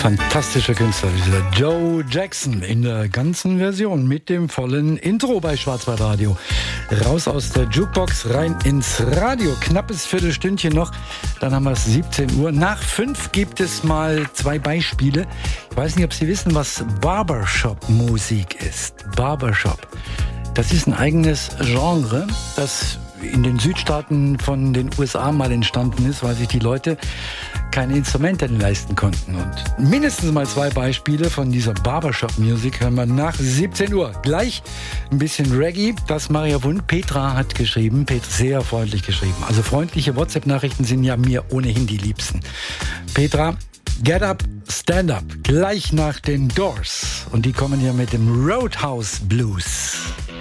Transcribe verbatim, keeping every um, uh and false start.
Fantastischer Künstler, dieser Joe Jackson in der ganzen Version mit dem vollen Intro bei Schwarzwaldradio. Raus aus der Jukebox, rein ins Radio. Knappes Viertelstündchen noch, dann haben wir es siebzehn Uhr. Nach fünf gibt es mal zwei Beispiele. Ich weiß nicht, ob Sie wissen, was Barbershop-Musik ist. Barbershop. Das ist ein eigenes Genre, das in den Südstaaten von den U S A mal entstanden ist, weil sich die Leute keine Instrumente leisten konnten. Und mindestens mal zwei Beispiele von dieser Barbershop-Musik hören wir nach siebzehn Uhr. Gleich ein bisschen Reggae, das Maria Wund. Petra hat geschrieben, Petra sehr freundlich geschrieben. Also freundliche WhatsApp-Nachrichten sind ja mir ohnehin die liebsten. Petra, Get Up, Stand Up, gleich nach den Doors. Und die kommen ja mit dem Roadhouse Blues.